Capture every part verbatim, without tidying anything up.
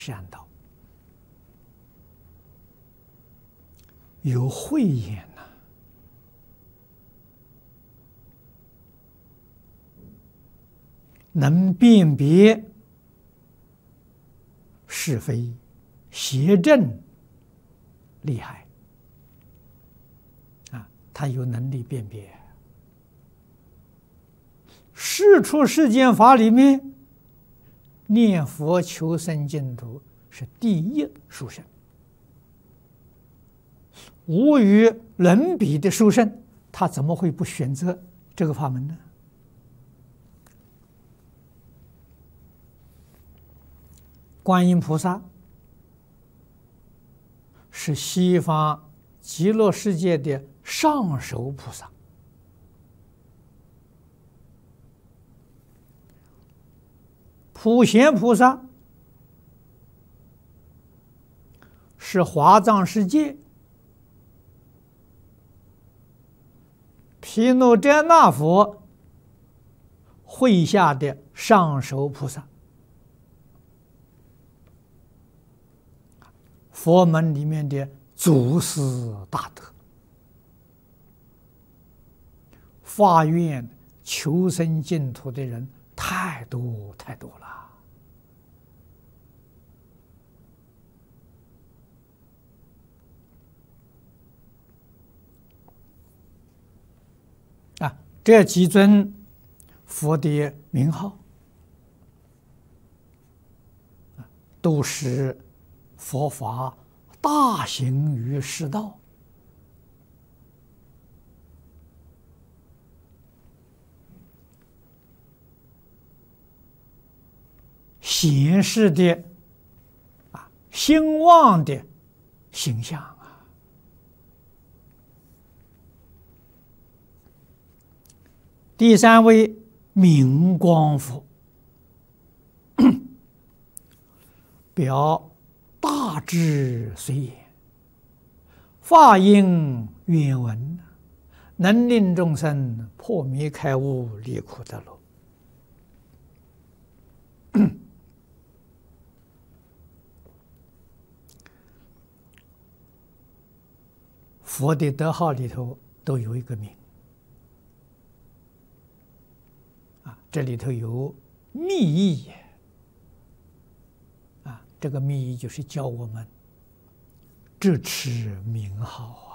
善道，有慧眼呐、啊，能辨别是非、邪正，厉害啊！他有能力辨别。世出世间法里面，念佛求生净土是第一殊胜，无与伦比的殊胜，他怎么会不选择这个法门呢？观音菩萨是西方极乐世界的上首菩萨，普贤菩萨是华藏世界毗卢遮那佛会下的上首菩萨，佛门里面的祖师大德，发愿求生净土的人太多太多了。啊，这几尊佛的名号，都是佛法大行于世道，显示的啊兴旺的形象啊。第三位明光佛，表大智随眼，法音远闻，能令众生破迷开悟，离苦得乐。佛的德号里头都有一个名啊，这里头有密意啊，这个密意就是教我们支持名号啊。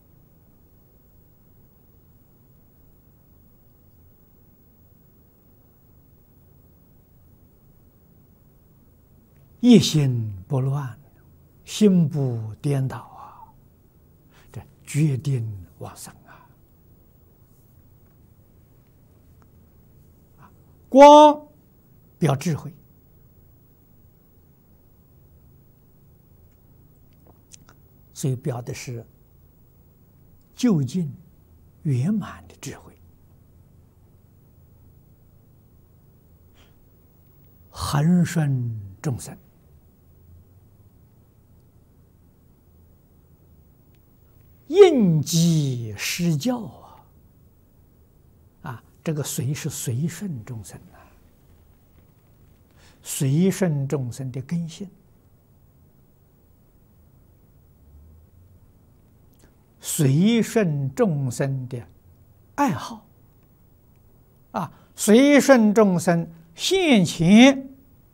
一心不乱，心不颠倒啊，这决定往生啊！光表智慧，所以表的是究竟圆满的智慧，恒顺众生，应机施教啊！啊，这个随是随顺众生啊，随顺众生的根性，随顺众生的爱好啊，随顺众生现前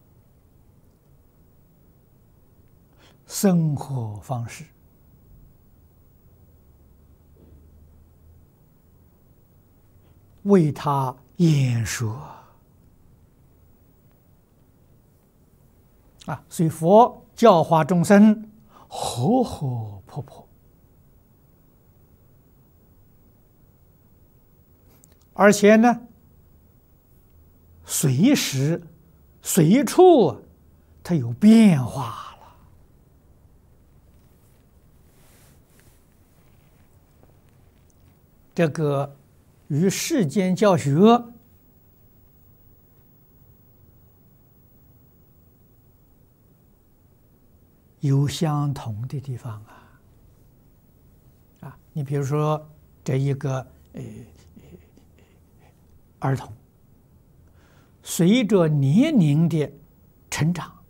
生活方式，为他演说啊，所以佛教化众生活活泼泼，而且呢，随时随处它有变化了。这个与世间教学有相同的地方啊！啊，你比如说这一个呃儿童，随着年龄的成长，